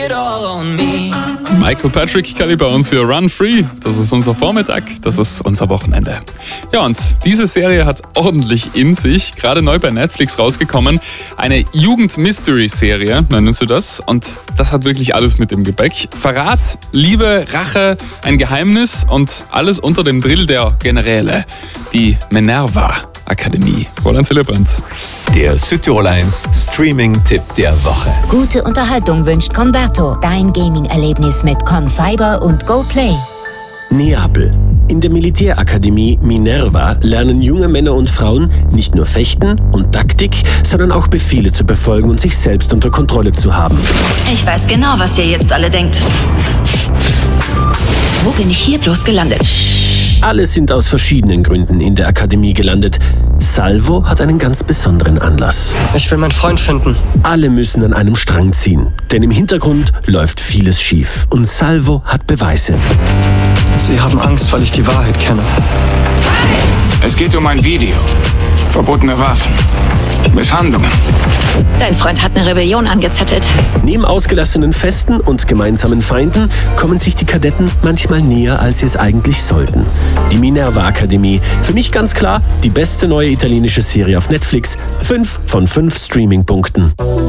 it all on me. Michael Patrick Kelly bei uns hier, Run Free. Das ist unser Vormittag, das ist unser Wochenende. Ja, und diese Serie hat ordentlich in sich, gerade neu bei Netflix rausgekommen. Eine Jugend-Mystery-Serie, nennen sie das. Und das hat wirklich alles mit dem Gepäck. Verrat, Liebe, Rache, ein Geheimnis und alles unter dem Drill der Generäle. Die Minerva-Akademie. Roland Zillebrand. Der Südtirol 1 Streaming-Tipp der Woche. Gute Unterhaltung wünscht Converto. Dein Gaming-Erlebnis mit Confiber und GoPlay. Neapel. In der Militärakademie Minerva lernen junge Männer und Frauen nicht nur Fechten und Taktik, sondern auch Befehle zu befolgen und sich selbst unter Kontrolle zu haben. Ich weiß genau, was ihr jetzt alle denkt. Wo bin ich hier bloß gelandet? Alle sind aus verschiedenen Gründen in der Akademie gelandet. Salvo hat einen ganz besonderen Anlass. Ich will meinen Freund finden. Alle müssen an einem Strang ziehen, denn im Hintergrund läuft vieles schief und Salvo hat Beweise. Sie haben Angst, weil ich die Wahrheit kenne. Es geht um ein Video. Verbotene Waffen. Misshandlungen. Dein Freund hat eine Rebellion angezettelt. Neben ausgelassenen Festen und gemeinsamen Feinden kommen sich die Kadetten manchmal näher, als sie es eigentlich sollten. Die Minerva-Akademie. Für mich ganz klar die beste neue italienische Serie auf Netflix. 5 von 5 Streaming-Punkten.